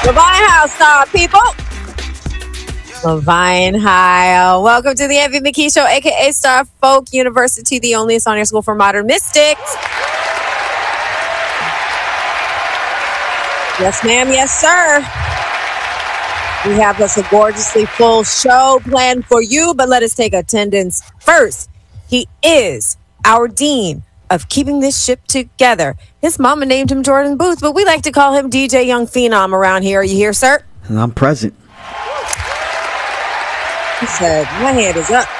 Levine House Star, people. Levine High. Welcome to the Envy McKee Show, a.k.a. Star Folk University, the only Sonia School for Modern Mystics. Yes, ma'am. Yes, sir. We have us a gorgeously full show planned for you, but let us take attendance first. He is our dean of keeping this ship together. His mama named him Jordan Booth, but we like to call him DJ Young Phenom around here. Are you here, sir? I'm present. He said, my hand is up.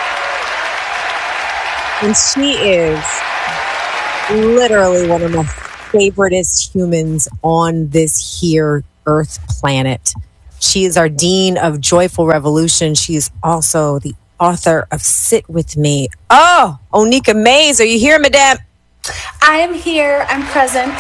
And she is literally one of my favoriteest humans on this here Earth planet. She is our Dean of Joyful Revolution. She is also the author of Sit With Me. Oh, Onika Mays, are you here, madame? I am here. I'm present.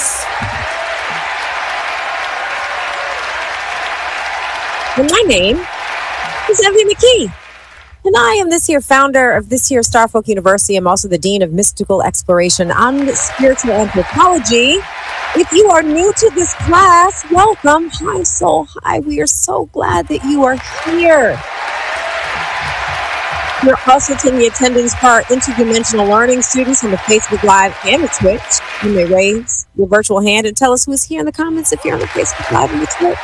And my name is Envy McKee. And I am this here founder of this here Starfolk University. I'm also the Dean of Mystical Exploration and Spiritual Anthropology. If you are new to this class, welcome. Hi, Soul Hi. We are so glad that you are here. You're also taking the attendance for our interdimensional learning students on the Facebook Live and the Twitch. You may raise your virtual hand and tell us who's here in the comments if you're on the Facebook Live and the Twitch.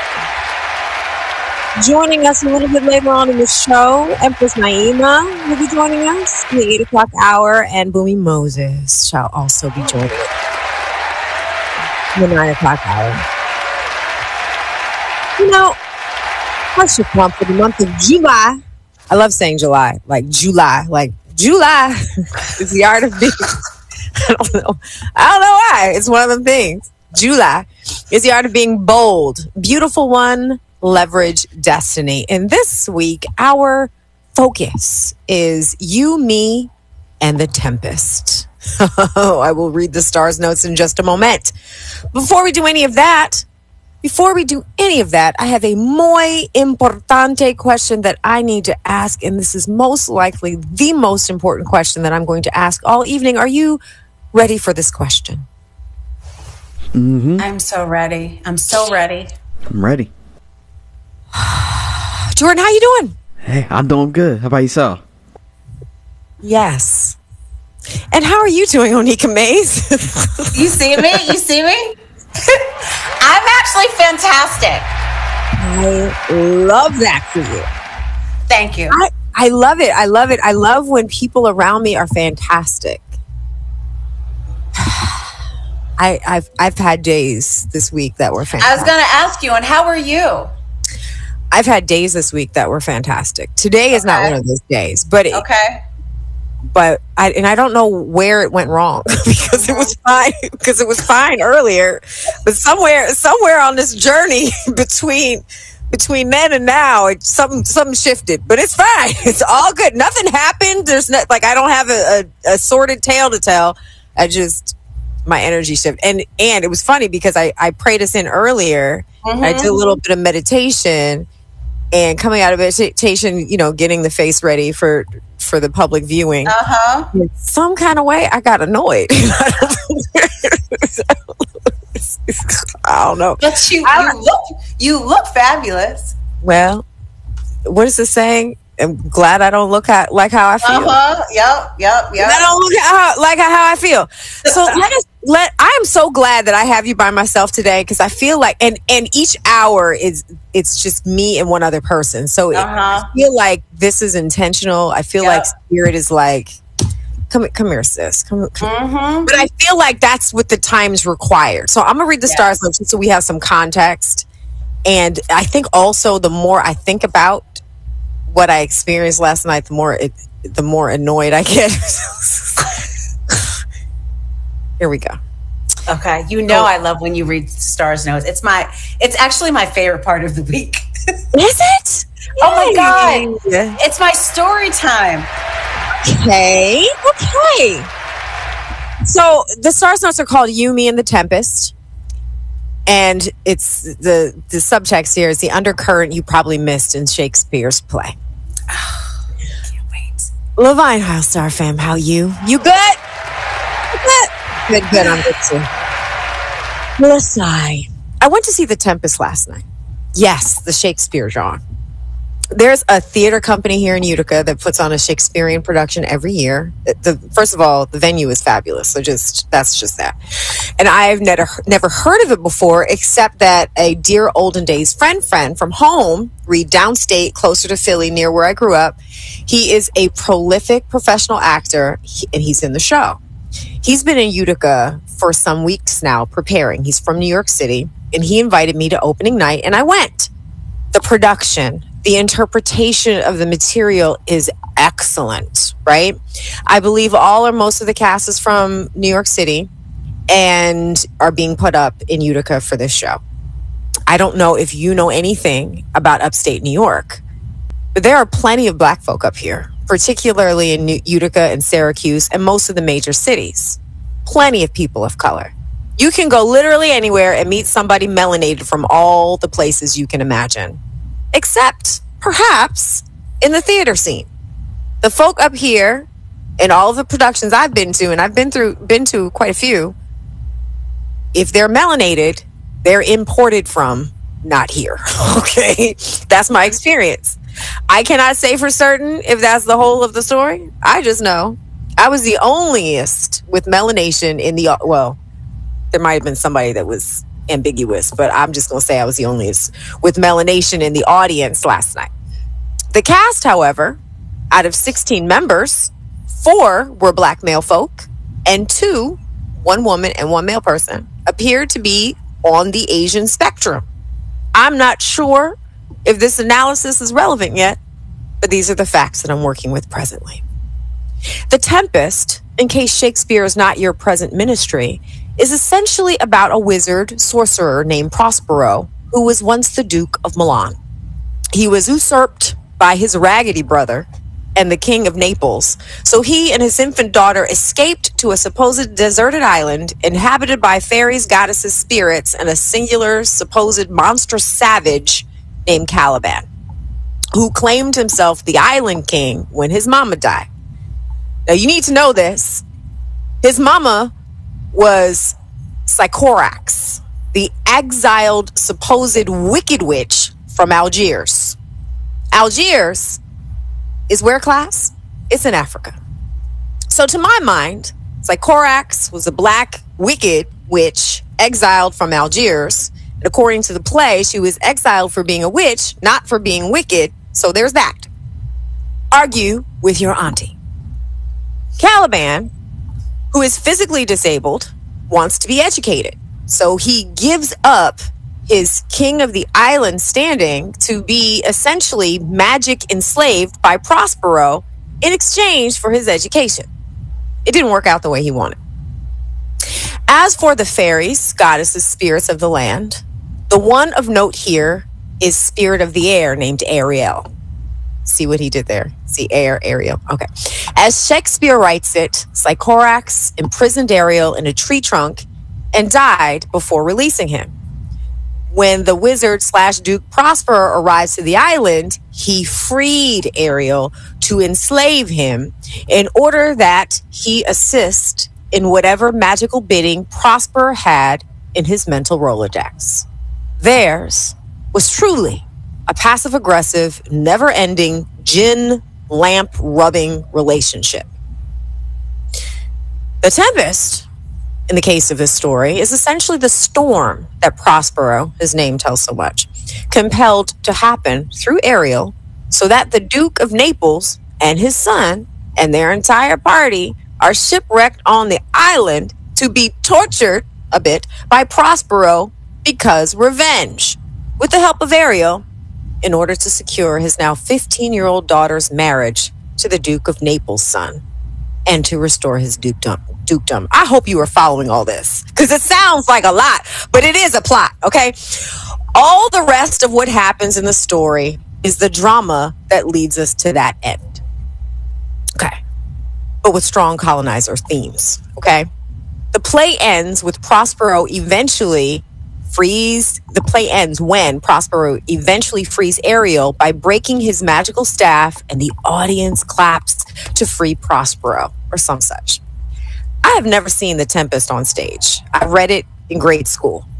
Joining us a little bit later on in the show, Empress Naima will be joining us in the 8 o'clock hour, and Boomy Moses shall also be joining us in the 9 o'clock hour. You know, I should come for the month of July. I love saying July, like July. It's the art of being. I don't know why. It's one of them things. July is the art of being bold, beautiful one. Leverage destiny. And this week, our focus is you, me, and the Tempest. I will read the stars notes in just a moment. Before we do any of that, I have a muy importante question that I need to ask, and this is most likely the most important question that I'm going to ask all evening. Are you ready for this question? Mm-hmm. I'm so ready. I'm ready. Jordan, how you doing? Hey, I'm doing good. How about yourself? Yes. And how are you doing, Onika Mays? You see me? I'm actually fantastic. I love that for you. Thank you. I love it. I love when people around me are fantastic. I've had days this week that were fantastic. I was going to ask you, and how are you? I've had days this week that were fantastic. Today is not one of those days, but I don't know where it went wrong because it was fine. Because it was fine earlier, but somewhere on this journey between then and now, something shifted. But it's fine. It's all good. Nothing happened. There's not I don't have a sordid tale to tell. My energy shift, and it was funny because I prayed us in earlier. Mm-hmm. I did a little bit of meditation. And coming out of meditation, getting the face ready for the public viewing. In some kind of way, I got annoyed. I don't know. But you look fabulous. Well, what is the saying? I'm glad I don't look like how I feel. Yep. I don't look like how I feel. So I am so glad that I have you by myself today because I feel like, and each hour it's just me and one other person. So I feel like this is intentional. I feel like spirit is like, come here, sis. Come. Mm-hmm. But I feel like that's what the times required. So I'm gonna read the stars so we have some context. And I think also the more I think about what I experienced last night, the more annoyed I get. Here we go. Okay, I love when you read stars notes. It's actually my favorite part of the week. Is it? Yay. Oh my god! It's my story time. Okay. So the stars notes are called "You, Me, and the Tempest," and it's the subtext here is the undercurrent you probably missed in Shakespeare's play. Oh, can't wait. Levine House Star fam, how you? You good? Good. I'm good too. Lasai. I went to see The Tempest last night. Yes, the Shakespeare genre. There's a theater company here in Utica that puts on a Shakespearean production every year. First of all, the venue is fabulous. So that's just that. And I've never heard of it before, except that a dear olden days friend from home, read downstate, closer to Philly, near where I grew up. He is a prolific professional actor, and he's in the show. He's been in Utica for some weeks now preparing. He's from New York City, and he invited me to opening night, and I went. The production, the interpretation of the material is excellent, right? I believe all or most of the cast is from New York City and are being put up in Utica for this show. I don't know if you know anything about upstate New York, but there are plenty of Black folk up here, particularly in Utica and Syracuse and most of the major cities. Plenty of people of color. You can go literally anywhere and meet somebody melanated from all the places you can imagine. Except, perhaps, in the theater scene. The folk up here, in all of the productions I've been to, and I've been to quite a few, if they're melanated, they're imported from not here. Okay? That's my experience. I cannot say for certain if that's the whole of the story. I just know I was the onlyest with melanation in the, well, there might have been somebody that was ambiguous, but I'm just going to say I was the onlyest with melanation in the audience last night. The cast, however, out of 16 members, 4 were Black male folk, and 2, one woman and one male person, appeared to be on the Asian spectrum. I'm not sure if this analysis is relevant yet, but these are the facts that I'm working with presently. The Tempest, in case Shakespeare is not your present ministry, is essentially about a wizard sorcerer named Prospero, who was once the Duke of Milan. He was usurped by his raggedy brother and the King of Naples, so he and his infant daughter escaped to a supposed deserted island inhabited by fairies, goddesses, spirits, and a singular supposed monstrous savage named Caliban, who claimed himself the island king when his mama died. Now, you need to know this. His mama was Sycorax, the exiled supposed wicked witch from Algiers. Algiers is where, class? It's in Africa. So to my mind, Sycorax was a black wicked witch exiled from Algiers. And according to the play, she was exiled for being a witch, not for being wicked. So there's that. Argue with your auntie. Caliban, who is physically disabled, wants to be educated. So he gives up his king of the island standing to be essentially magic enslaved by Prospero in exchange for his education. It didn't work out the way he wanted. As for the fairies, goddesses, spirits of the land, the one of note here is spirit of the air named Ariel. See what he did there? See, Ariel. Okay. As Shakespeare writes it, Sycorax imprisoned Ariel in a tree trunk and died before releasing him. When the wizard / Duke Prospero arrives to the island, he freed Ariel to enslave him in order that he assist in whatever magical bidding Prospero had in his mental Rolodex. Theirs was truly a passive-aggressive, never-ending, gin lamp-rubbing relationship. The Tempest, in the case of this story, is essentially the storm that Prospero, his name tells so much, compelled to happen through Ariel so that the Duke of Naples and his son and their entire party are shipwrecked on the island to be tortured a bit by Prospero because revenge, with the help of Ariel, in order to secure his now 15-year-old daughter's marriage to the Duke of Naples' son and to restore his dukedom. I hope you are following all this because it sounds like a lot, but it is a plot, okay? All the rest of what happens in the story is the drama that leads us to that end. Okay. But with strong colonizer themes, okay? The play ends with Prospero eventually when Prospero eventually frees Ariel by breaking his magical staff, and the audience claps to free Prospero or some such. I have never seen The Tempest on stage. I read it in grade school.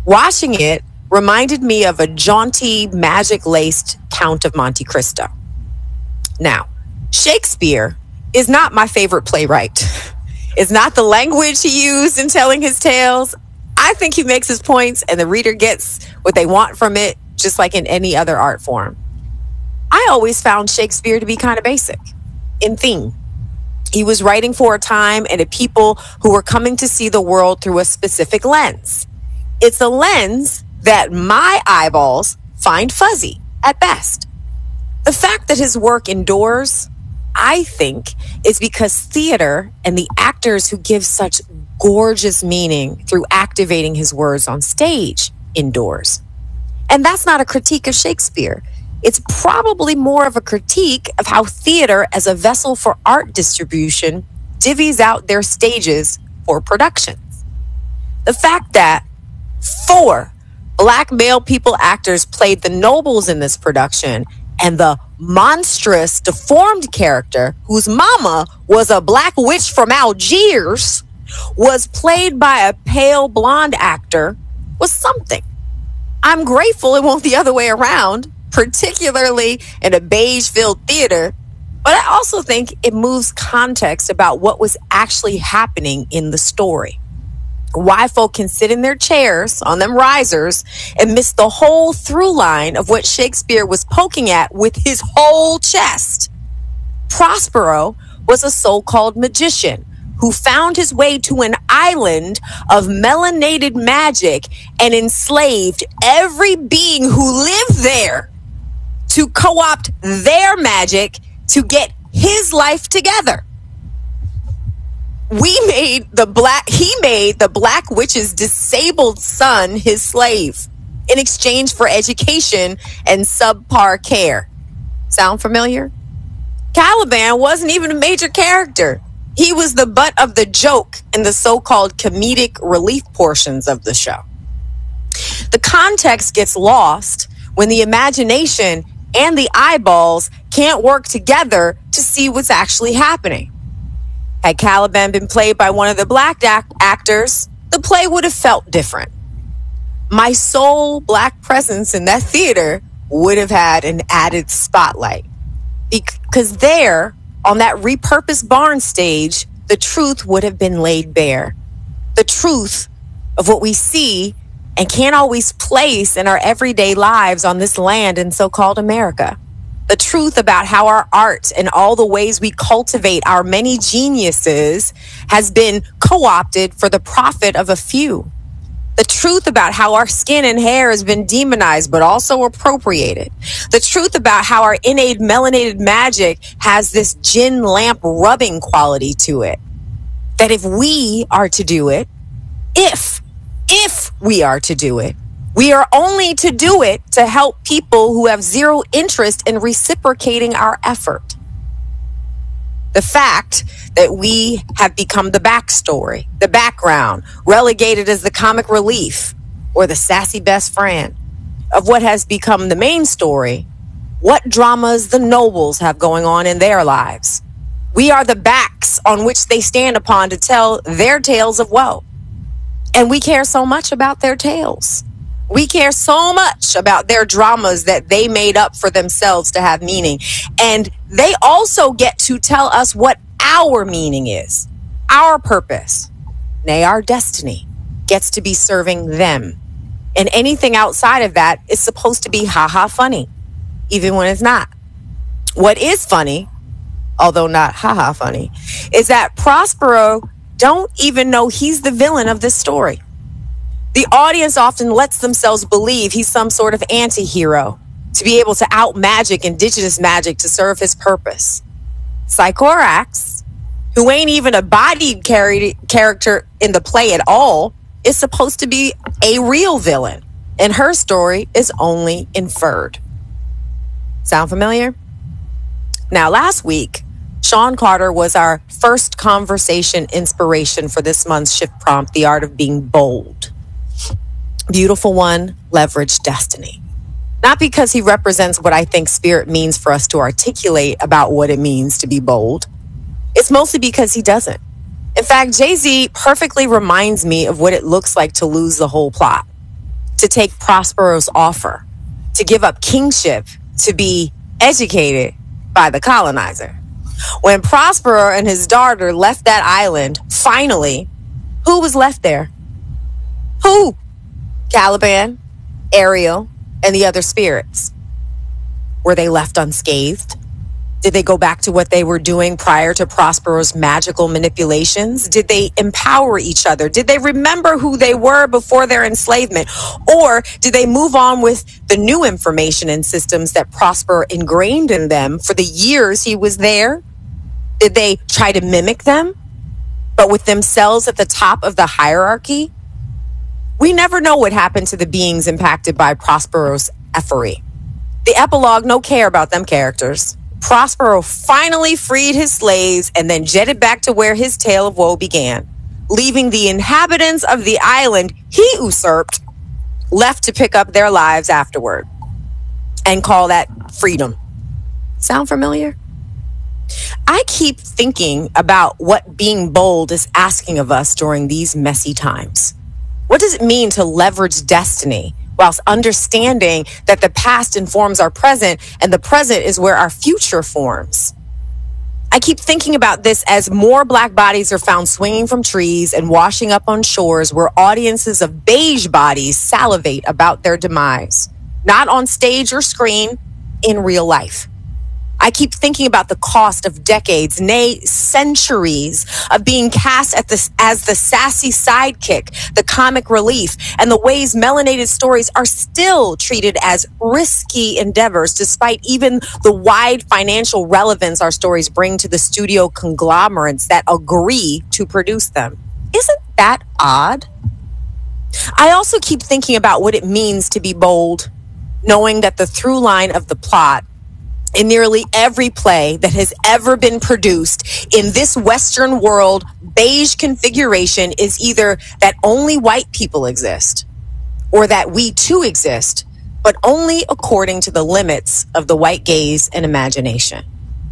Watching it reminded me of a jaunty, magic-laced Count of Monte Cristo. Now, Shakespeare is not my favorite playwright. It's not the language he used in telling his tales. I think he makes his points and the reader gets what they want from it, just like in any other art form. I always found Shakespeare to be kind of basic in theme. He was writing for a time and a people who were coming to see the world through a specific lens. It's a lens that my eyeballs find fuzzy at best. The fact that his work endures, I think, is because theater and the actors who give such gorgeous meaning through activating his words on stage endures. And that's not a critique of Shakespeare. It's probably more of a critique of how theater as a vessel for art distribution divvies out their stages for productions. The fact that 4 Black male people actors played the nobles in this production, and the monstrous, deformed character, whose mama was a Black witch from Algiers, was played by a pale blonde actor, was something. I'm grateful it won't the other way around, particularly in a beige-filled theater, but I also think it moves context about what was actually happening in the story. Why folk can sit in their chairs on them risers and miss the whole through line of what Shakespeare was poking at with his whole chest. Prospero was a so-called magician who found his way to an island of melanated magic and enslaved every being who lived there to co-opt their magic to get his life together. He made the Black witch's disabled son his slave in exchange for education and subpar care. Sound familiar? Caliban wasn't even a major character. He was the butt of the joke in the so-called comedic relief portions of the show. The context gets lost when the imagination and the eyeballs can't work together to see what's actually happening. Had Caliban been played by one of the Black actors, the play would have felt different. My sole Black presence in that theater would have had an added spotlight. Because there, on that repurposed barn stage, the truth would have been laid bare. The truth of what we see and can't always place in our everyday lives on this land in so-called America. The truth about how our art and all the ways we cultivate our many geniuses has been co-opted for the profit of a few. The truth about how our skin and hair has been demonized but also appropriated. The truth about how our innate melanated magic has this gin lamp rubbing quality to it. That if we are to do it, if we are to do it, we are only to do it to help people who have zero interest in reciprocating our effort. The fact that we have become the backstory, the background, relegated as the comic relief or the sassy best friend of what has become the main story, what dramas the nobles have going on in their lives. We are the backs on which they stand upon to tell their tales of woe. And we care so much about their tales. We care so much about their dramas that they made up for themselves to have meaning. And they also get to tell us what our meaning is, our purpose, nay, our destiny gets to be serving them. And anything outside of that is supposed to be ha-ha funny, even when it's not. What is funny, although not ha-ha funny, is that Prospero don't even know he's the villain of this story. The audience often lets themselves believe he's some sort of anti-hero to be able to out-magic indigenous magic to serve his purpose. Sycorax, who ain't even a bodied character in the play at all, is supposed to be a real villain, and her story is only inferred. Sound familiar? Now, last week, Sean Carter was our first conversation inspiration for this month's shift prompt, The Art of Being Bold. Beautiful one, leverage destiny. Not because he represents what I think spirit means for us to articulate about what it means to be bold. It's mostly because he doesn't. In fact, Jay-Z perfectly reminds me of what it looks like to lose the whole plot. to take Prospero's offer to give up kingship to be educated by the colonizer. When Prospero and his daughter left that island, finally, who was left there? Who? Caliban, Ariel, and the other spirits. Were they left unscathed? Did they go back to what they were doing prior to Prospero's magical manipulations? Did they empower each other? Did they remember who they were before their enslavement? Or did they move on with the new information and systems that Prospero ingrained in them for the years he was there? Did they try to mimic them, but with themselves at the top of the hierarchy? We never know what happened to the beings impacted by Prospero's effery. The epilogue, no care about them characters. Prospero finally freed his slaves and then jetted back to where his tale of woe began, leaving the inhabitants of the island he usurped left to pick up their lives afterward and call that freedom. Sound familiar? I keep thinking about what being bold is asking of us during these messy times. What does it mean to leverage destiny whilst understanding that the past informs our present and the present is where our future forms? I keep thinking about this as more Black bodies are found swinging from trees and washing up on shores where audiences of beige bodies salivate about their demise, not on stage or screen, in real life. I keep thinking about the cost of decades, nay, centuries of being cast as the sassy sidekick, the comic relief, and the ways melanated stories are still treated as risky endeavors, despite even the wide financial relevance our stories bring to the studio conglomerates that agree to produce them. Isn't that odd? I also keep thinking about what it means to be bold, knowing that the through line of the plot in nearly every play that has ever been produced in this Western world beige configuration is either that only white people exist or that we too exist, but only according to the limits of the white gaze and imagination.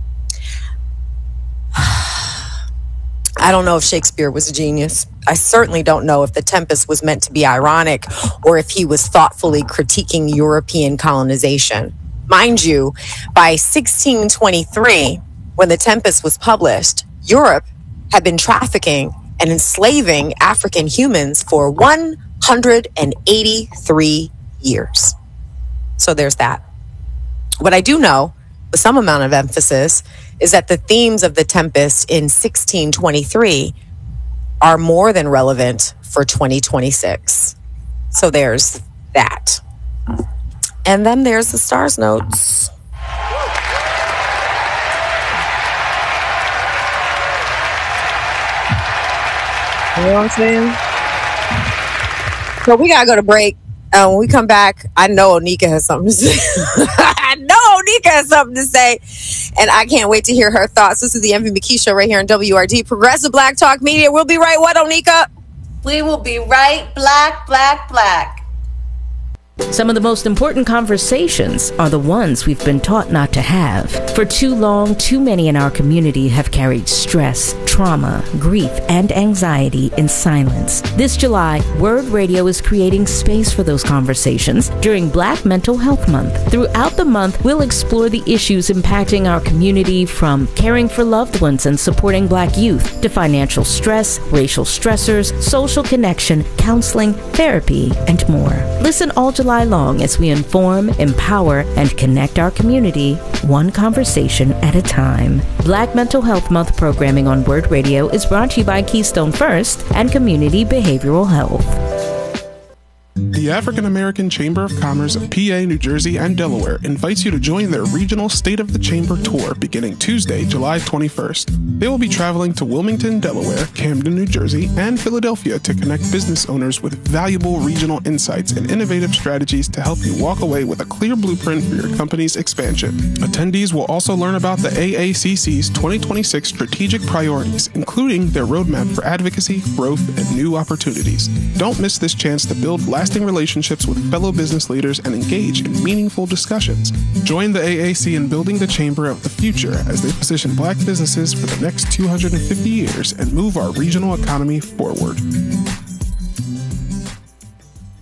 I don't know if Shakespeare was a genius. I certainly don't know if The Tempest was meant to be ironic or if he was thoughtfully critiquing European colonization. Mind you, by 1623, when The Tempest was published, Europe had been trafficking and enslaving African humans for 183 years. So there's that. What I do know, with some amount of emphasis, is that the themes of The Tempest in 1623 are more than relevant for 2026. So there's that. And then there's the Stars Notes. You know what I'm saying? So we gotta go to break. When we come back, I know Onika has something to say. I know Onika has something to say. And I can't wait to hear her thoughts. This is the Envy McKee Show right here on WRD, Progressive Black Talk Media. We'll be right. What, Onika? We will be right. Black, black, black. Some of the most important conversations are the ones we've been taught not to have. For too long, too many in our community have carried stress, trauma, grief, and anxiety in silence. This July, Word Radio is creating space for those conversations during Black Mental Health Month. Throughout the month, we'll explore the issues impacting our community, from caring for loved ones and supporting Black youth to financial stress, racial stressors, social connection, counseling, therapy, and more. Listen all July long as we inform, empower, and connect our community, one conversation at a time. Black Mental Health Month programming on Word Radio is brought to you by Keystone First and Community Behavioral Health. The African American Chamber of Commerce of PA, New Jersey, and Delaware invites you to join their regional State of the Chamber tour beginning Tuesday, July 21st. They will be traveling to Wilmington, Delaware, Camden, New Jersey, and Philadelphia to connect business owners with valuable regional insights and innovative strategies to help you walk away with a clear blueprint for your company's expansion. Attendees will also learn about the AACC's 2026 strategic priorities, including their roadmap for advocacy, growth, and new opportunities. Don't miss this chance to build lasting relationships with fellow business leaders and engage in meaningful discussions. Join the AAC in building the chamber of the future as they position Black businesses for the next 250 years and move our regional economy forward.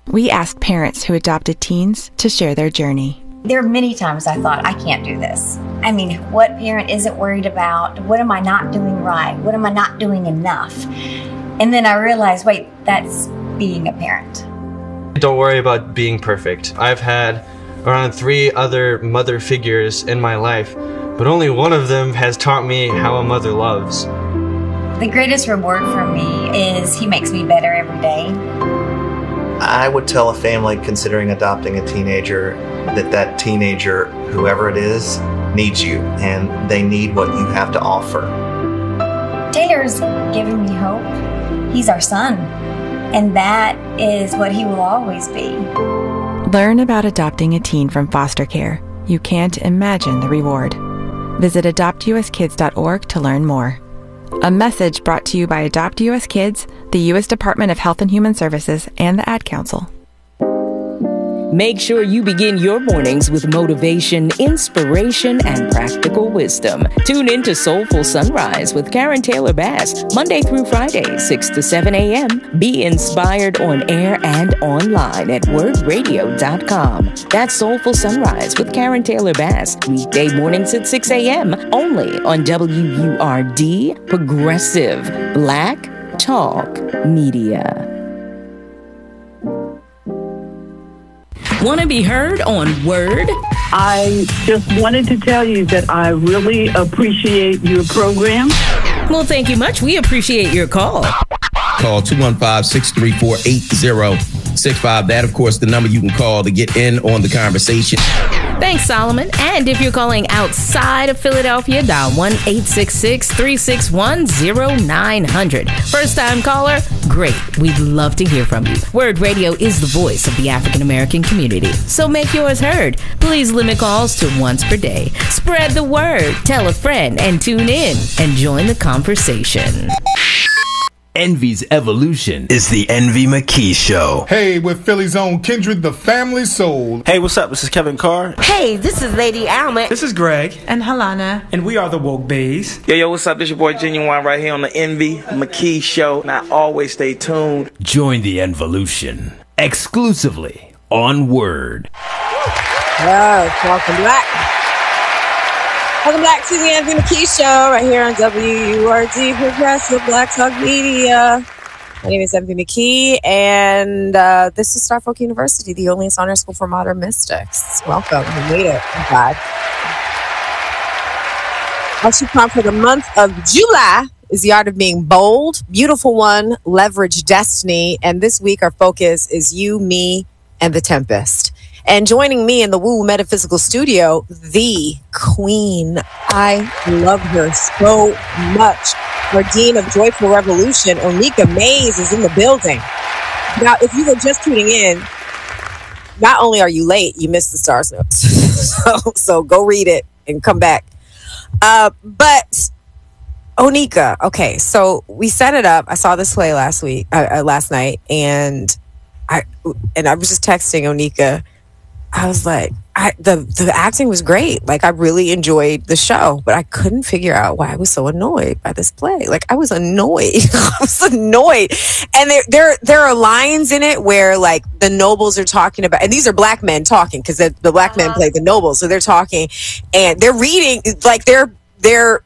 We asked parents who adopted teens to share their journey. There are many times I thought, I can't do this. I mean, what parent isn't worried about? What am I not doing right? What am I not doing enough? And then I realized, wait, that's being a parent. Don't worry about being perfect. I've had around 3 other mother figures in my life, but only one of them has taught me how a mother loves. The greatest reward for me is he makes me better every day. I would tell a family considering adopting a teenager that teenager, whoever it is, needs you, and they need what you have to offer. Taylor's giving me hope. He's our son, and that is what he will always be. Learn about adopting a teen from foster care. You can't imagine the reward. Visit adoptuskids.org to learn more. A message brought to you by Adopt U.S. Kids, the U.S. Department of Health and Human Services, and the Ad Council. Make sure you begin your mornings with motivation, inspiration, and practical wisdom. Tune in to Soulful Sunrise with Karen Taylor Bass, Monday through Friday, 6 to 7 a.m. Be inspired on air and online at wordradio.com. That's Soulful Sunrise with Karen Taylor Bass, weekday mornings at 6 a.m. only on WURD, Progressive Black Talk Media. Want to be heard on Word? I just wanted to tell you that I really appreciate your program. Well, thank you much. We appreciate your call. Call 215-634-8065. That, of course, the number you can call to get in on the conversation. Thanks, Solomon. And if you're calling outside of Philadelphia, dial 1-866-361-0900. First-time caller? Great. We'd love to hear from you. Word Radio is the voice of the African American community, so make yours heard. Please limit calls to once per day. Spread the word, tell a friend, and tune in and join the conversation. Envy's evolution is the Envy McKee Show. Hey, with Philly's own Kindred, the family soul. Hey, what's up? This is Kevin Carr. Hey, this is Lady Alma. This is Greg. And Halana. And we are the Woke Bays. Yo, what's up? This your boy Genuine right here on the Envy McKee Show. Now, always stay tuned. Join the Envolution exclusively on Word. Welcome back. Welcome back to the Envy McKee Show right here on WURD, Progressive Black Talk Media. My name is Envy McKee, and this is Starfolk University, the only honor school for modern mystics. Welcome. We made it. I'm glad. Our prompt for the month of July is the art of being bold, beautiful one, leverage destiny. And this week, our focus is you, me, and the Tempest. And joining me in the Woo Metaphysical Studio, the Queen. I love her so much. Our Dean of Joyful Revolution, Onika Mays, is in the building. Now, if you were just tuning in, not only are you late, you missed the Stars Notes. so go read it and come back. But Onika, okay, so we set it up. I saw this play last night, and I was just texting Onika. I was like, the acting was great. Like, I really enjoyed the show, but I couldn't figure out why I was so annoyed by this play. Like, I was annoyed. And there are lines in it where, like, the nobles are talking about, and these are black men talking, because the black men play the nobles, so they're talking, and they're reading, like, they're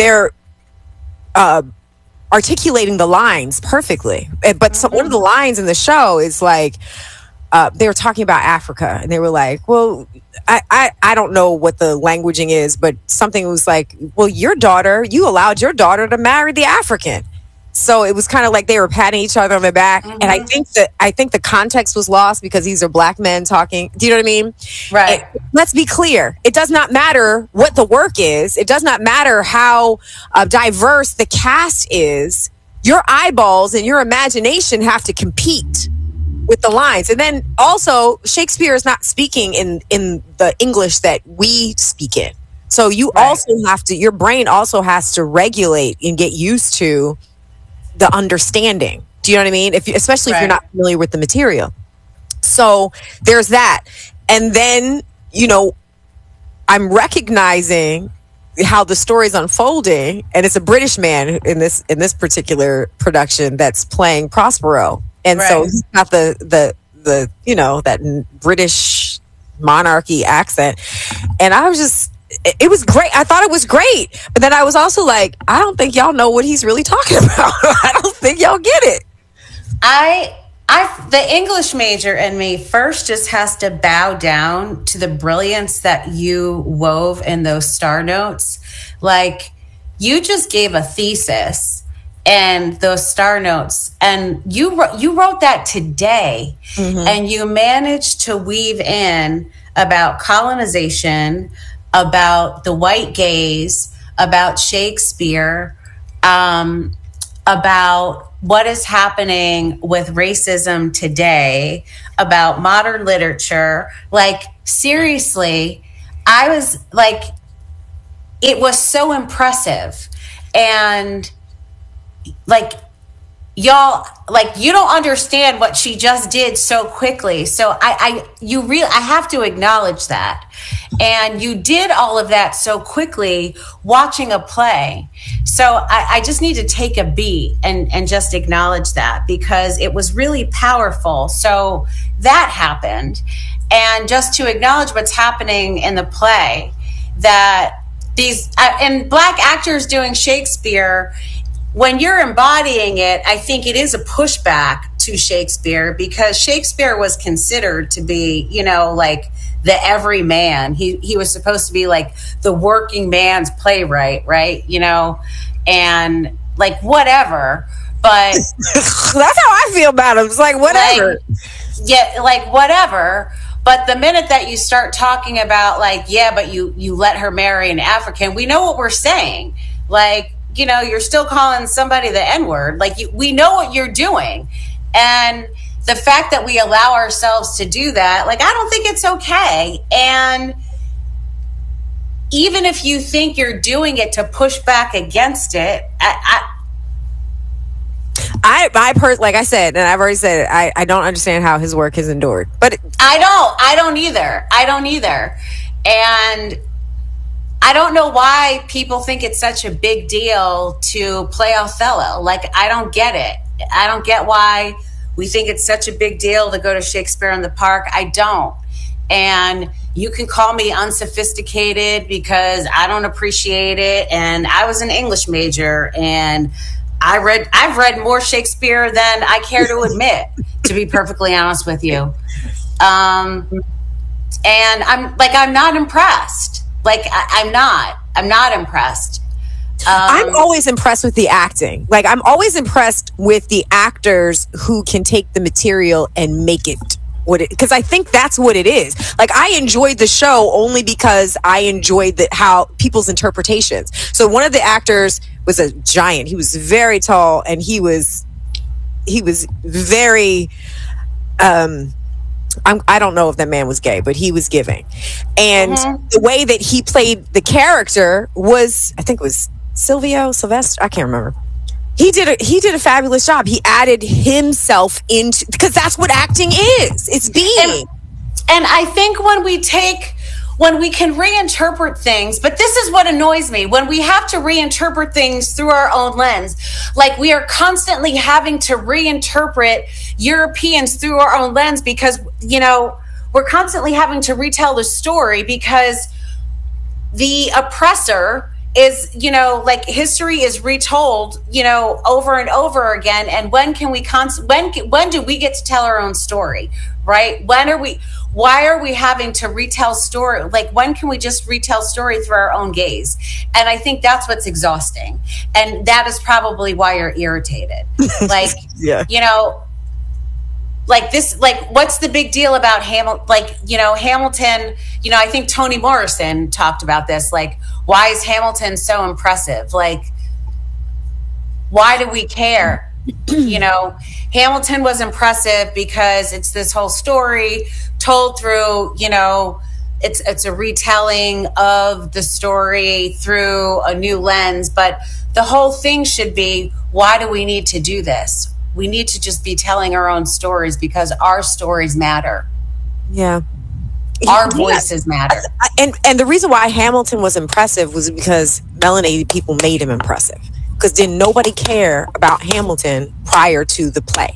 articulating the lines perfectly. But one of the lines in the show is like, they were talking about Africa, and they were like, well, I don't know what the languaging is, but something was like, well, you allowed your daughter to marry the African. So it was kind of like they were patting each other on the back. Mm-hmm. And I think the context was lost because these are black men talking. Do you know what I mean? Right. Let's be clear. It does not matter what the work is. It does not matter how diverse the cast is. Your eyeballs and your imagination have to compete with the lines. And then also, Shakespeare is not speaking in the English that we speak in. So you also have to, your brain also has to regulate and get used to the understanding. Do you know what I mean? Especially if you're not familiar with the material. So there's that. And then, I'm recognizing how the story's unfolding, and it's a British man in this particular production that's playing Prospero. And so he's got the the, that British monarchy accent. And I was just, it was great. I thought it was great. But then I was also like, I don't think y'all know what he's really talking about. I don't think y'all get it. The English major in me first just has to bow down to the brilliance that you wove in those star notes. Like, you just gave a thesis and those star notes, and you wrote that today, and you managed to weave in about colonization, about the white gaze, about Shakespeare, about what is happening with racism today, about modern literature. Like, seriously, I was like, it was so impressive. And like, y'all, like, you don't understand what she just did so quickly. So I have to acknowledge that. And you did all of that so quickly watching a play. So I just need to take a beat and just acknowledge that, because it was really powerful. So that happened. And just to acknowledge what's happening in the play, that these and Black actors doing Shakespeare, when you're embodying it, I think it is a pushback to Shakespeare, because Shakespeare was considered to be, like the everyman. He was supposed to be like the working man's playwright, right? And like, whatever. But that's how I feel about him. It's like, whatever. Like whatever. But the minute that you start talking about like, yeah, but you let her marry an African, we know what we're saying. Like, you're still calling somebody the N-word. Like, we know what you're doing. And the fact that we allow ourselves to do that, like, I don't think it's okay. And even if you think you're doing it to push back against it, I like I said, and I've already said it, I don't understand how his work has endured. But I don't either. And I don't know why people think it's such a big deal to play Othello. Like, I don't get it. I don't get why we think it's such a big deal to go to Shakespeare in the Park. I don't. And you can call me unsophisticated because I don't appreciate it. And I was an English major, and I've read more Shakespeare than I care to admit, to be perfectly honest with you. And I'm not impressed. Like, I'm not impressed. I'm always impressed with the acting. Like, I'm always impressed with the actors who can take the material and make it because I think that's what it is. Like, I enjoyed the show only because I enjoyed how people's interpretations. So one of the actors was a giant. He was very tall, and he was very I don't know if that man was gay, but he was giving. And the way that he played the character was, I think it was Sylvester, I can't remember. He did a fabulous job. He added himself into, because that's what acting is. It's being. And I think when we can reinterpret things, but this is what annoys me, when we have to reinterpret things through our own lens, like we are constantly having to reinterpret Europeans through our own lens because, we're constantly having to retell the story because the oppressor is, like history is retold, over and over again. And when can we when do we get to tell our own story, right? Why are we having to retell story? Like, when can we just retell story through our own gaze? And I think that's what's exhausting. And that is probably why you're irritated. Like, like this, like, what's the big deal about Hamilton? Like, Hamilton, I think Toni Morrison talked about this. Like, why is Hamilton so impressive? Like, why do we care? Hamilton was impressive because it's this whole story told through, it's a retelling of the story through a new lens. But the whole thing should be, why do we need to do this? We need to just be telling our own stories because our stories matter. Yeah. Our voices matter. And the reason why Hamilton was impressive was because melanated people made him impressive. Because didn't nobody care about Hamilton prior to the play.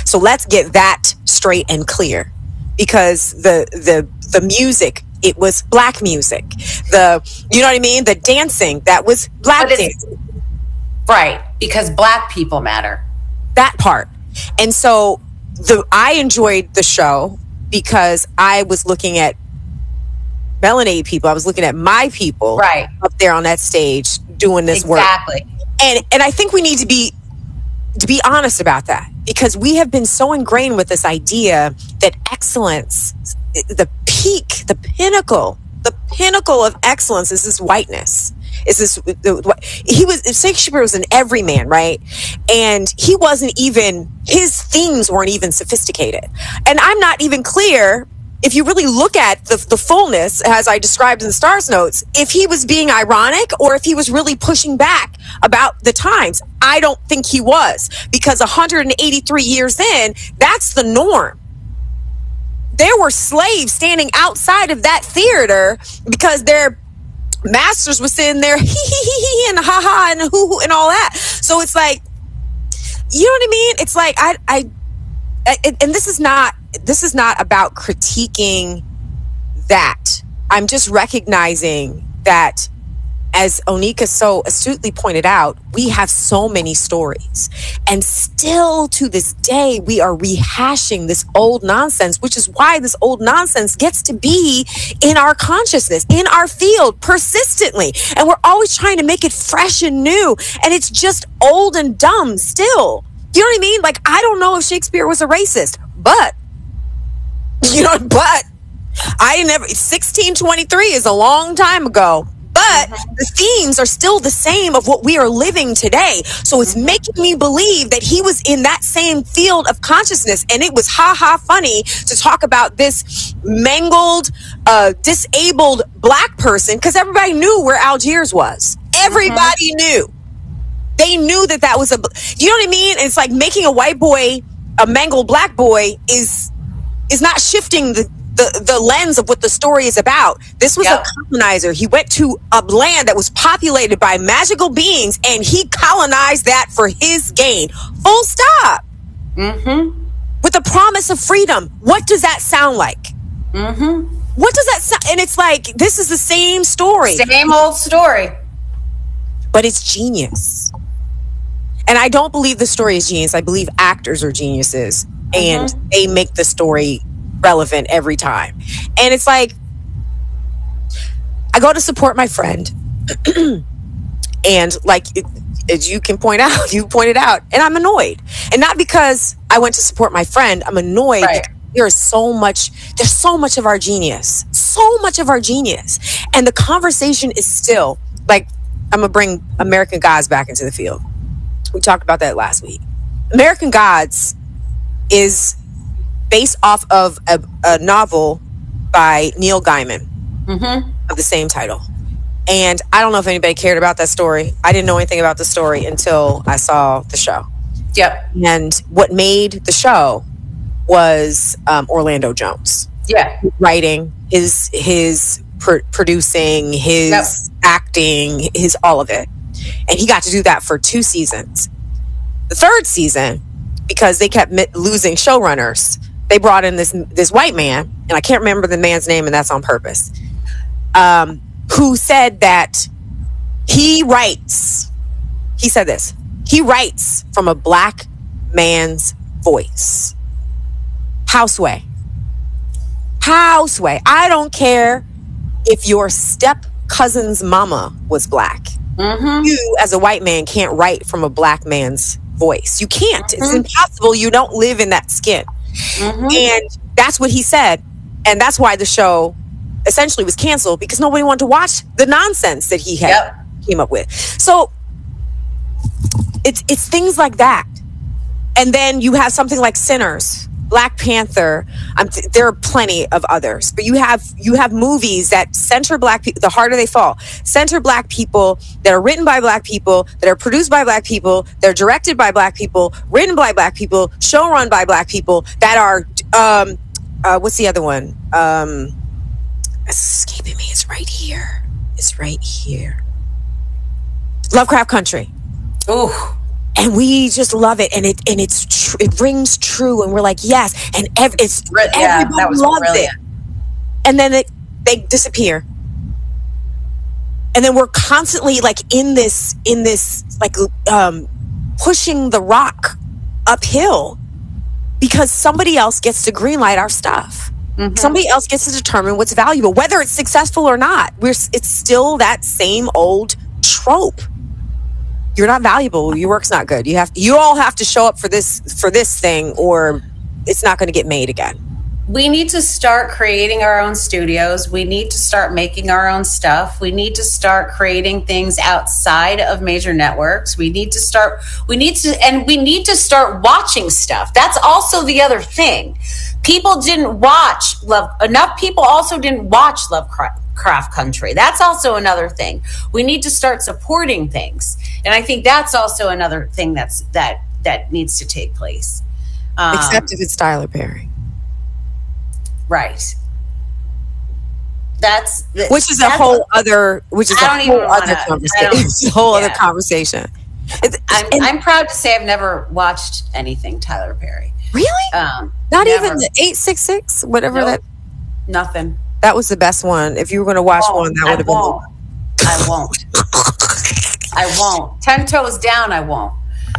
So let's get that straight and clear, because the music, it was black music. You know what I mean? The dancing, that was black dancing. Right, because black people matter. That part. And so I enjoyed the show because I was looking at melanated people. I was looking at my people up there on that stage doing this work. Exactly. And I think we need to be honest about that, because we have been so ingrained with this idea that excellence, the peak, the pinnacle of excellence is this whiteness. Shakespeare was an everyman, right? And his themes weren't even sophisticated. And I'm not even clear, if you really look at the fullness, as I described in the Stars Notes, if he was being ironic or if he was really pushing back about the times. I don't think he was, because 183 years in, that's the norm. There were slaves standing outside of that theater because their masters were sitting there, hee and ha ha and hoo and all that. So it's like, you know what I mean? It's like and this is not about critiquing that. I'm just recognizing that, as Onika so astutely pointed out, we have so many stories, and still to this day we are rehashing this old nonsense, which is why this old nonsense gets to be in our consciousness, in our field, persistently, and we're always trying to make it fresh and new, and it's just old and dumb still. You know what I mean? Like, I don't know if Shakespeare was a racist, but 1623 is a long time ago. But the themes are still the same of what we are living today. So it's making me believe that he was in that same field of consciousness. And it was funny to talk about this mangled, disabled black person, because everybody knew where Algiers was. Everybody knew. They knew that was you know what I mean? It's like making a white boy a mangled black boy is not shifting the lens of what the story is about. This was a colonizer. He went to a land that was populated by magical beings, and he colonized that for his gain. Full stop. With the promise of freedom. What does that sound like? What does that sound? And it's like, this is the same story. Same old story. But it's genius. And I don't believe the story is genius. I believe actors are geniuses, and they make the story relevant every time. And it's like, I go to support my friend and like, as you can point out, you pointed out, and I'm annoyed. And not because I went to support my friend, I'm annoyed because there's so much of our genius, and the conversation is still like, I'm gonna bring American Gods back into the field. We talked about that last week. American Gods is based off of a novel by Neil Gaiman of the same title. And I don't know if anybody cared about that story. I didn't know anything about the story until I saw the show. Yep. And what made the show was Orlando Jones. Yeah. Writing, his producing, his acting, his all of it. And he got to do that for 2 seasons. The 3rd season, because they kept losing showrunners, they brought in this white man, and I can't remember the man's name, and that's on purpose, who said that he said this, he writes from a black man's voice. Houseway. I don't care if your step cousin's mama was black. You, as a white man, can't write from a black man's voice. You can't. It's impossible. You don't live in that skin. And that's what he said. And that's why the show essentially was canceled, because nobody wanted to watch the nonsense that he had came up with. So it's things like that. And then you have something like Sinners, Black Panther. There are plenty of others, but you have movies that center black people. The Harder They Fall, center black people, that are written by black people, that are produced by black people, that are directed by black people, written by black people, show run by black people, that are what's the other one? It's escaping me. It's right here. Lovecraft Country. Ooh. And we just love it, and it rings true, and we're like, yes, and everybody that was loves brilliant. it. And then they disappear, and then we're constantly like in this like pushing the rock uphill because somebody else gets to greenlight our stuff. Mm-hmm. Somebody else gets to determine what's valuable, whether it's successful or not. It's still that same old trope. You're not valuable. Your work's not good. You all have to show up for this thing, or it's not going to get made again. We need to start creating our own studios. We need to start making our own stuff. We need to start creating things outside of major networks. We need to start watching stuff. That's also the other thing. People didn't watch enough people also didn't watch Lovecraft Country. That's also another thing. We need to start supporting things. And I think that's also another thing that needs to take place. Except if it's Tyler Perry. Right. Which is a whole other conversation. I'm proud to say I've never watched anything Tyler Perry. Really? Not never. Even the 866, whatever that. Nothing. That was the best one. If you were going to watch one, that would have been. I won't. I won't. 10 Toes Down. I won't.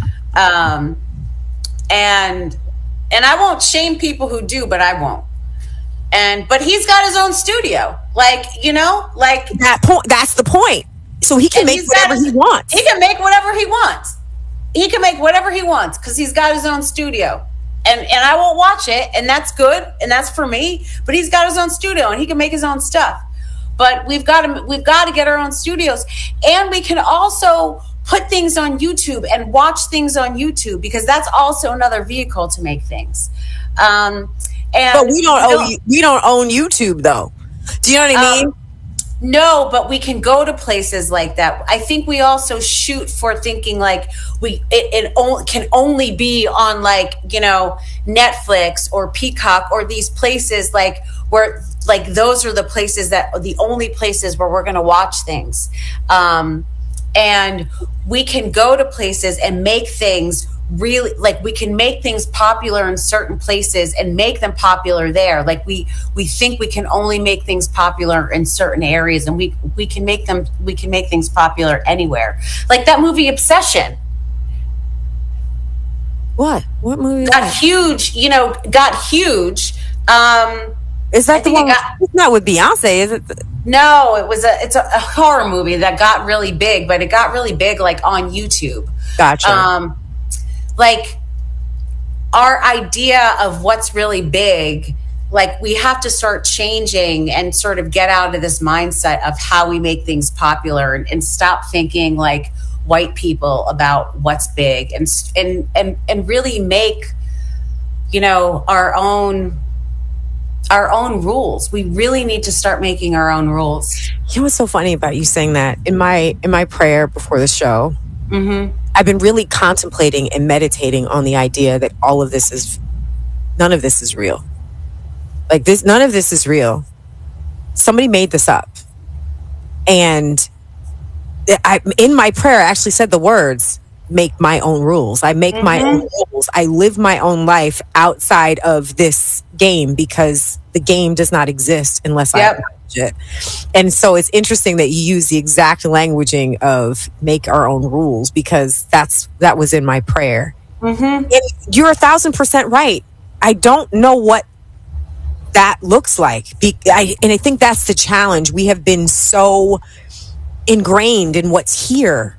And I won't shame people who do, but I won't. But he's got his own studio, that point. That's the point. So he can make whatever he wants. He can make whatever he wants. He can make whatever he wants because he's got his own studio, and I won't watch it, and that's good, and that's for me. But he's got his own studio, and he can make his own stuff. But we've got to get our own studios, and we can also put things on YouTube and watch things on YouTube because that's also another vehicle to make things. But we don't own YouTube though. Do you know what I mean? No, but we can go to places like that. I think we also shoot for thinking like it can only be on Netflix or Peacock or these places where those are the only places where we're going to watch things. And we can go to places and make things really we can make things popular in certain places and make them popular there. We think we can only make things popular in certain areas, and we can make things popular anywhere. Like that movie Obsession. What movie? Got huge. Is that the one? It's not with Beyonce, is it? No, it's a horror movie that got really big, but it got really big on YouTube. Gotcha. Our idea of what's really big, we have to start changing and sort of get out of this mindset of how we make things popular and stop thinking like white people about what's big and really make, our own rules. We really need to start making our own rules. You know what's so funny about you saying that? In my prayer before the show, mm-hmm. I've been really contemplating and meditating on the idea that none of this is real. None of this is real. Somebody made this up. And in my prayer, I actually said the words, make my own rules. I make my own rules. I live my own life outside of this game because the game does not exist unless I acknowledge it. And so it's interesting that you use the exact languaging of make our own rules because that was in my prayer. Mm-hmm. And you're 1,000% right. I don't know what that looks like. And I think that's the challenge. We have been so ingrained in what's here.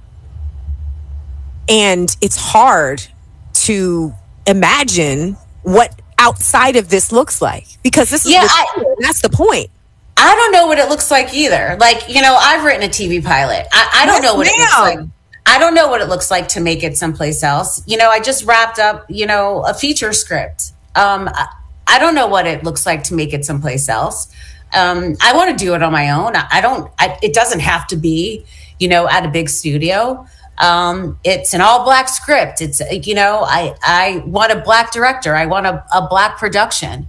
And it's hard to imagine what outside of this looks like because this is that's the point. I don't know what it looks like either. I've written a TV pilot. I don't know what it looks like. I don't know what it looks like to make it someplace else. I just wrapped up, a feature script. I don't know what it looks like to make it someplace else. I want to do it on my own. It doesn't have to be, at a big studio. It's an all black script. It's, I want a black director. I want a black production.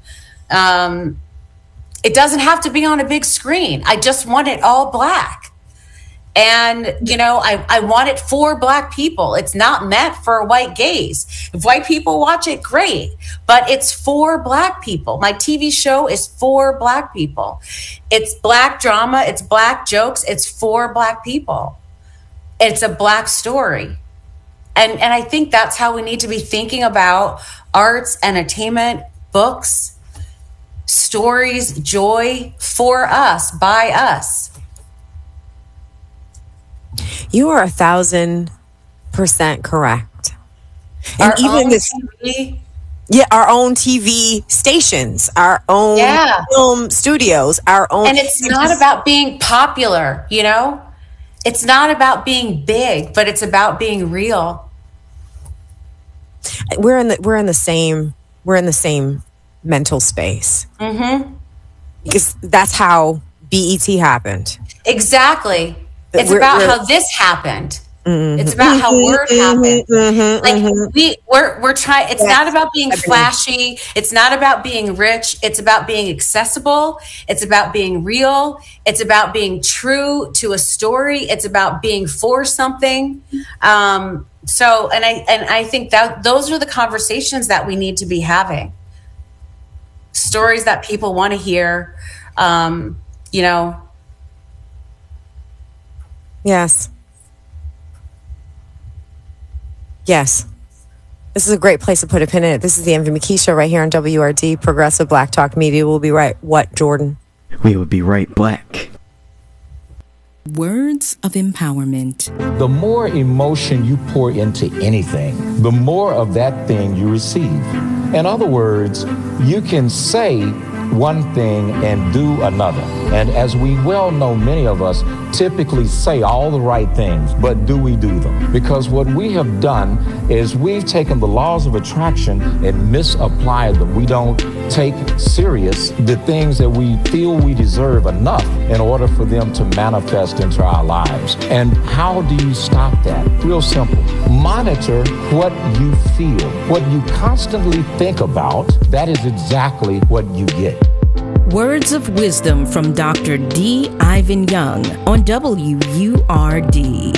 It doesn't have to be on a big screen. I just want it all black. And, you know, I want it for Black people. It's not meant for white gays. If white people watch it, great. But it's for Black people. My TV show is for Black people. It's Black drama. It's Black jokes. It's for Black people. It's a Black story. And I think that's how we need to be thinking about arts, entertainment, books, stories, joy, for us, by us. You are 1,000% correct. And Our even own this, TV. yeah, our own TV stations, our own film studios, our own. And it's not about being popular, you know? It's not about being big, but it's about being real. We're in the same mental space. Mm-hmm. Because that's how BET happened. Exactly. It's about how this happened. Mm-hmm. It's about how word happened. We're trying. It's not about being flashy. It's not about being rich. It's about being accessible. It's about being real. It's about being true to a story. It's about being for something. So, I think that those are the conversations that we need to be having. Stories that people want to hear. You know. Yes. Yes. This is a great place to put a pin in it. This is the Envy McKee Show right here on WRD, Progressive Black Talk Media. We'll be right. What, Jordan? We would be right black. Words of empowerment. The more emotion you pour into anything, the more of that thing you receive. In other words, you can say one thing and do another. And as we well know, many of us typically say all the right things, but do we do them? Because what we have done is we've taken the laws of attraction and misapplied them. We don't take serious the things that we feel we deserve enough in order for them to manifest into our lives. And how do you stop that? Real simple. Monitor what you feel. What you constantly think about, that is exactly what you get. Words of wisdom from Dr. D. Ivan Young on WURD.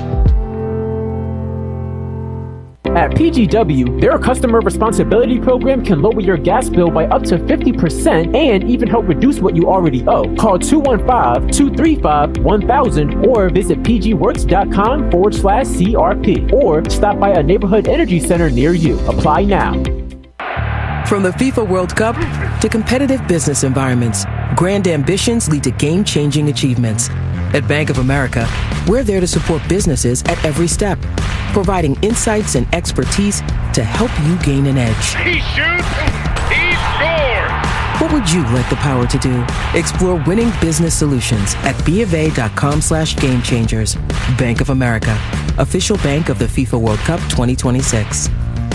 At PGW, their customer responsibility program can lower your gas bill by up to 50% and even help reduce what you already owe. Call 215-235-1000 or visit pgworks.com/CRP or stop by a neighborhood energy center near you. Apply now. From the FIFA World Cup to competitive business environments, grand ambitions lead to game-changing achievements. At Bank of America, we're there to support businesses at every step, providing insights and expertise to help you gain an edge. He shoots, he scores! What would you like the power to do? Explore winning business solutions at BofA.com/gamechangers. Bank of America, official bank of the FIFA World Cup 2026.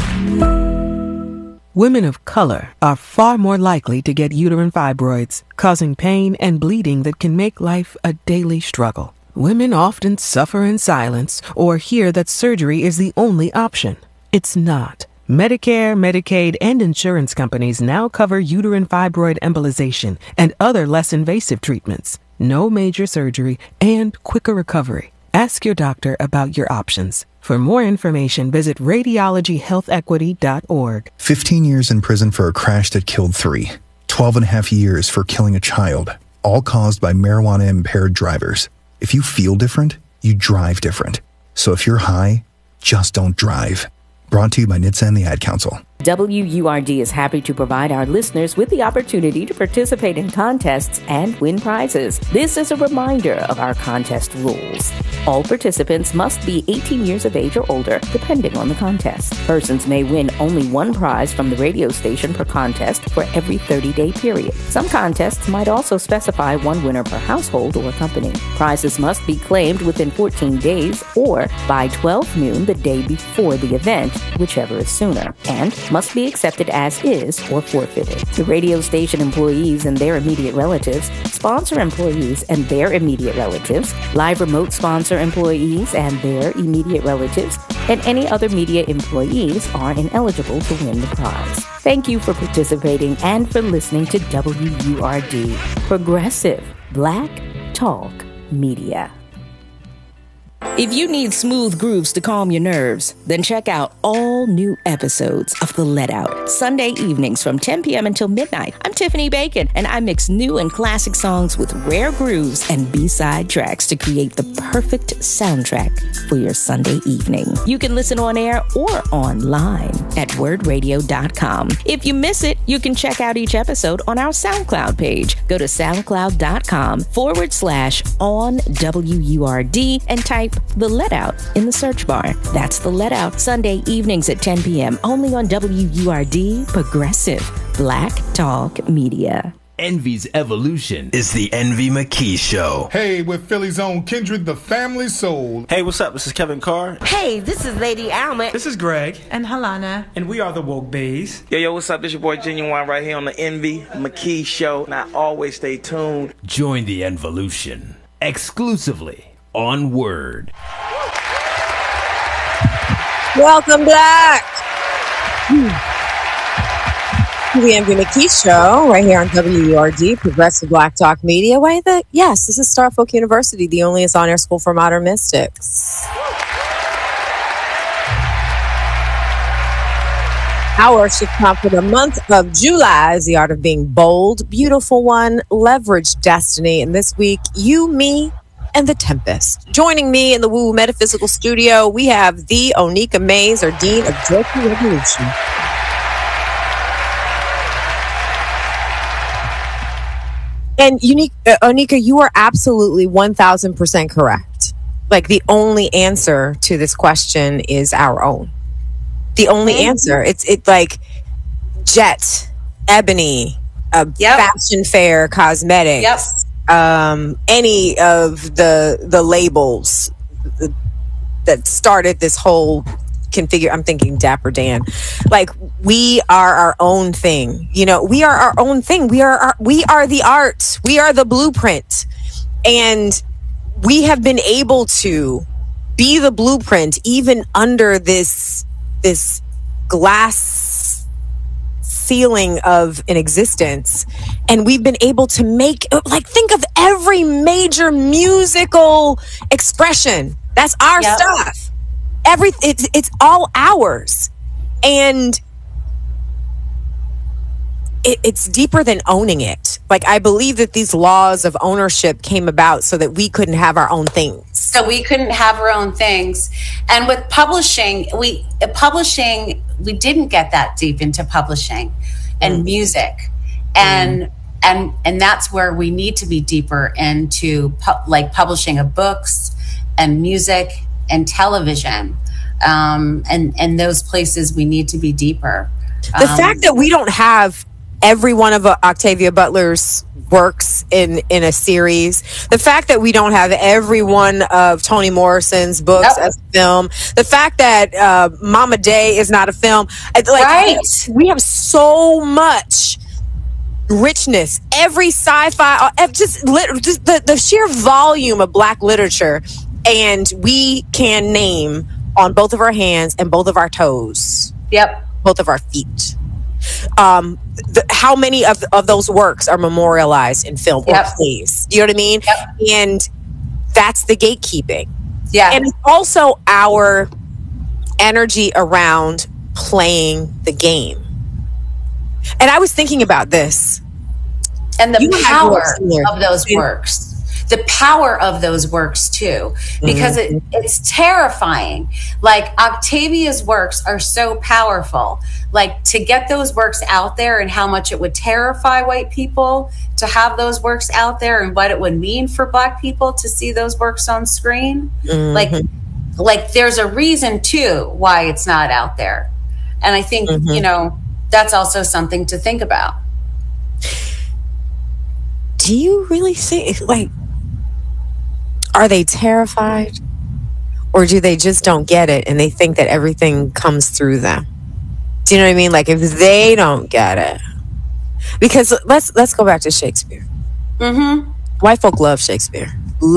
Women of color are far more likely to get uterine fibroids, causing pain and bleeding that can make life a daily struggle. Women often suffer in silence or hear that surgery is the only option. It's not. Medicare, Medicaid, and insurance companies now cover uterine fibroid embolization and other less invasive treatments. No major surgery and quicker recovery. Ask your doctor about your options. For more information, visit radiologyhealthequity.org. 15 years in prison for a crash that killed 3. 12 and a half years for killing a child, all caused by marijuana-impaired drivers. If you feel different, you drive different. So if you're high, just don't drive. Brought to you by NHTSA and the Ad Council. WURD is happy to provide our listeners with the opportunity to participate in contests and win prizes. This is a reminder of our contest rules. All participants must be 18 years of age or older, depending on the contest. Persons may win only one prize from the radio station per contest for every 30-day period. Some contests might also specify one winner per household or company. Prizes must be claimed within 14 days or by 12 noon the day before the event, whichever is sooner, and must be accepted as is or forfeited. The radio station employees and their immediate relatives, sponsor employees and their immediate relatives, live remote sponsor employees and their immediate relatives, and any other media employees are ineligible to win the prize. Thank you for participating and for listening to WURD, Progressive Black Talk Media. If you need smooth grooves to calm your nerves, then check out all new episodes of The Let Out, Sunday evenings from 10 p.m. until midnight. I'm Tiffany Bacon, and I mix new and classic songs with rare grooves and B-side tracks to create the perfect soundtrack for your Sunday evening. You can listen on air or online at wordradio.com. If you miss it, you can check out each episode on our SoundCloud page. Go to soundcloud.com/onwurd and type The Let Out in the search bar. That's The Let Out, Sunday evenings at 10 p.m. only on WURD, Progressive Black Talk Media. Envy's evolution is the Envy McKee Show. Hey, with Philly's own Kindred, the family soul. Hey, what's up? This is Kevin Carr. Hey, this is Lady Alma. This is Greg. And Halana. And we are the Woke Bays. Yo, what's up? This your boy Genuine right here on the Envy McKee Show. And I always stay tuned. Join the Envolution exclusively on Word. Welcome back to the Envy McKee Show right here on WURD, Progressive Black Talk Media. Yes, this is Starfolk University, the only on-air school for modern mystics. Our worship prompt for the month of July is the art of being bold, beautiful one, leverage destiny. And this week, you, me, and the Tempest. Joining me in the Woo Metaphysical Studio, we have the Onika Mays, or Dean of Joyful Revolution. And Onika, you are absolutely 1,000% correct. Like, the only answer to this question is our own. The only answer. It's like Jet, Ebony, Fashion Fair, Cosmetics, any of the labels that started this whole configure. I'm thinking Dapper Dan. Like, we are our own thing. You know, we are our own thing. We are the art. We are the blueprint. And we have been able to be the blueprint even under this glass ceiling of an existence. And we've been able to make, like, think of every major musical expression. That's our stuff. It's all ours. And it's deeper than owning it. Like, I believe that these laws of ownership came about so that we couldn't have our own things. So we couldn't have our own things. And with publishing, we didn't get that deep into publishing and music. And that's where we need to be deeper into publishing of books and music and television. And those places we need to be deeper. The fact that we don't have every one of Octavia Butler's works in a series, the fact that we don't have every one of Toni Morrison's books as a film, the fact that Mama Day is not a film, we have so much richness. Every sci-fi, just the sheer volume of Black literature, and we can name on both of our hands and both of our toes. Both of our feet. How many of those works are memorialized in film or plays? You know what I mean? And that's the gatekeeping. And it's also our energy around playing the game. And I was thinking about this. And the power of those works. The power of those works too, because it's terrifying. Like, Octavia's works are so powerful. Like, to get those works out there and how much it would terrify white people to have those works out there, and what it would mean for Black people to see those works on screen. Like there's a reason too why it's not out there. And I think, that's also something to think about. Do you really think, are they terrified, or do they just don't get it and they think that everything comes through them? Do you know what I mean? Like, if they don't get it, because let's go back to Shakespeare. White folk love Shakespeare,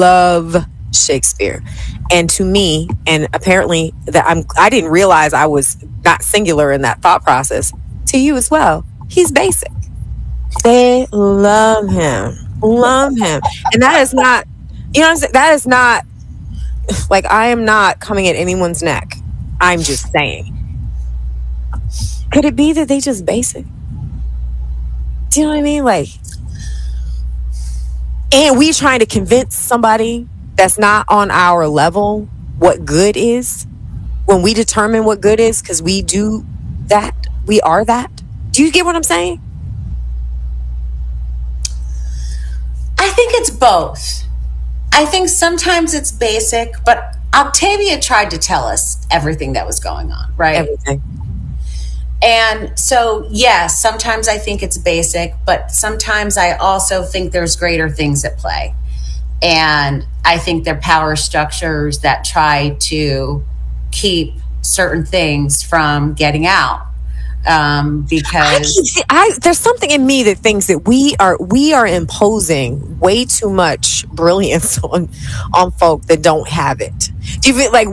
and to me, and apparently that I didn't realize I was not singular in that thought process. To you as well, he's basic. They love him, and that is not. You know what I'm saying? That is not Like, I am not coming at anyone's neck. I'm just saying. Could it be that they just basic? Do you know what I mean? Like, and we trying to convince somebody that's not on our level what good is when we determine what good is, because we do that. We are that. Do you get what I'm saying? I think it's both. I think sometimes it's basic, but Octavia tried to tell us everything that was going on, right? Everything. And so, yes, sometimes I think it's basic, but sometimes I also think there's greater things at play. And I think they're power structures that try to keep certain things from getting out. Because there's something in me that thinks that we are imposing way too much brilliance on folk that don't have it. Do you feel like